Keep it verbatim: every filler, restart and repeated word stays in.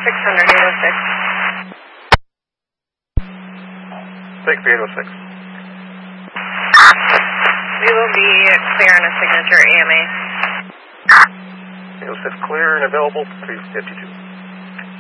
six hundred, eight oh six. Thanks, eight oh six. We will be clear on a signature A M A. eight oh six clear and available, three fifty-two.